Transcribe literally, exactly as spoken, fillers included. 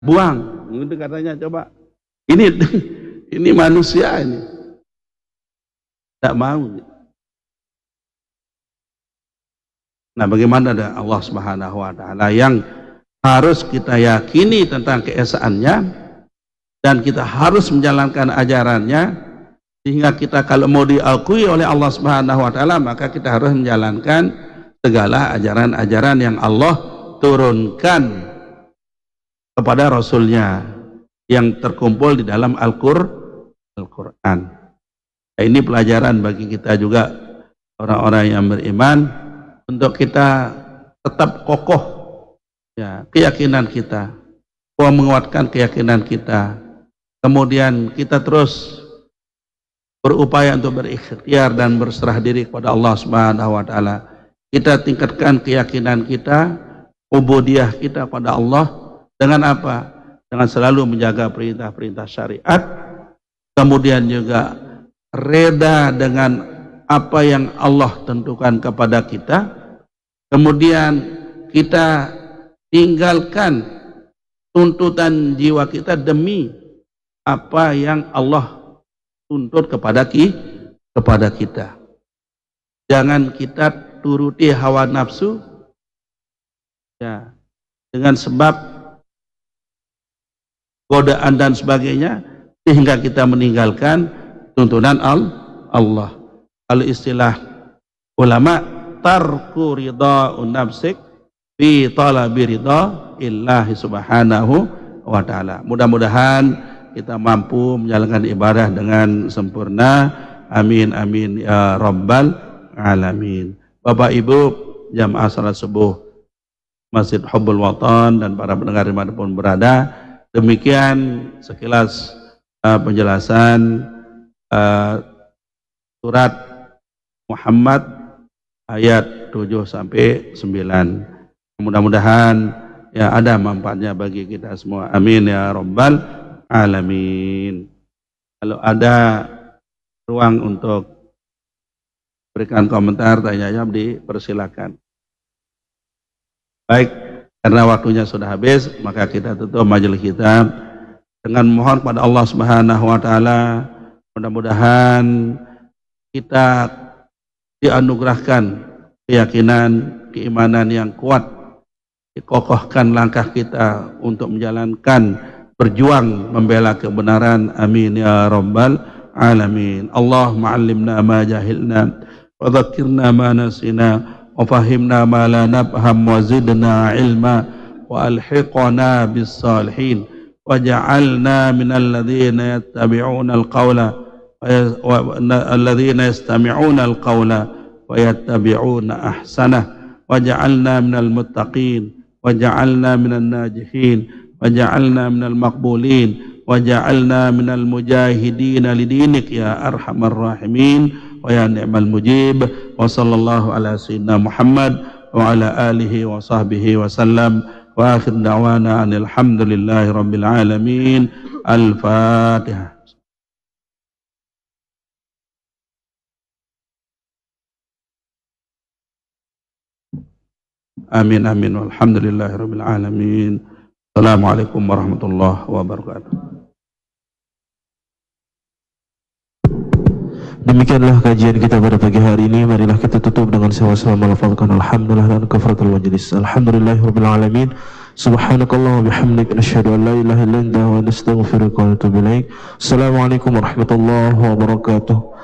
buang. Itu katanya coba. Ini ini manusia ini. Tidak mau. Nah, bagaimana ada Allah Subhanahu wa taala yang harus kita yakini tentang keesaannya dan kita harus menjalankan ajarannya, sehingga kita kalau mau diakui oleh Allah Subhanahu wa taala maka kita harus menjalankan segala ajaran-ajaran yang Allah turunkan kepada Rasulnya yang terkumpul di dalam Al-Qur'an. Nah, ini pelajaran bagi kita juga orang-orang yang beriman untuk kita tetap kokoh ya, keyakinan kita, menguatkan keyakinan kita, kemudian kita terus berupaya untuk berikhtiar dan berserah diri kepada Allah Subhanahu wa taala. Kita tingkatkan keyakinan kita, ubudiyah kita pada Allah dengan apa? Dengan selalu menjaga perintah-perintah syariat, kemudian juga reda dengan apa yang Allah tentukan kepada kita, kemudian kita tinggalkan tuntutan jiwa kita demi apa yang Allah tuntut kepada ki, kepada kita. Jangan kita turuti hawa nafsu ya, dengan sebab godaan dan sebagainya, sehingga kita meninggalkan tuntunan Allah. Kalau istilah ulama, tarku ridha'un nafsik fi talabi ridha illahi subhanahu wa ta'ala. Mudah-mudahan kita mampu menjalankan ibadah dengan sempurna. Amin amin ya rabbal alamin. Bapak Ibu jamaah salat subuh Masjid Hubbul Watan dan para pendengar dimanapun berada, demikian sekilas uh, penjelasan uh, surat Muhammad ayat tujuh sampai sembilan. Mudah-mudahan ya ada manfaatnya bagi kita semua. Amin ya rabbal alamin. Kalau ada ruang untuk berikan komentar, tanya jawab, dipersilakan. Baik, karena waktunya sudah habis, maka kita tutup majelis kita dengan mohon pada Allah Subhanahu wa taala, mudah-mudahan kita dianugerahkan keyakinan, keimanan yang kuat, dikokohkan langkah kita untuk menjalankan, berjuang membela kebenaran. Amin ya rabbal alamin. Allahumma 'allimna ma jahilna wa dhakkirna ma nasina wa fahimna ma la nafham wa zidna ilma wa alhiqna bis salihin waj'alna minal ladzina yattabi'una al-qawla wa alladhina yastami'una al-qawla wa yattabi'una ahsanah waj'alna minal muttaqin waj'alna minan najihin waj'alna minal maqbulin waj'alna minal mujahidin lidinik ya arhamar rahimin wa ya ni'mal mujib. Wa sallallahu ala sayyidina Muhammad wa ala alihi wa sahbihi wa sallam wa akhir da'wana alhamdulillahi rabbil alamin. Al-Fatihah. Amin amin walhamdulillahi rabbil alamin. Assalamualaikum warahmatullahi wabarakatuh. Demikianlah kajian kita pada pagi hari ini. Marilah kita tutup dengan sama-sama melafalkan alhamdulillah dan kafaratul majlis. Alhamdulillahirabbil alamin. Subhanakallah wa bihamdik nasyhadu an la ilaha illa anta wa nastaghfiruka wa natubu ilaik. Assalamualaikum warahmatullahi wabarakatuh.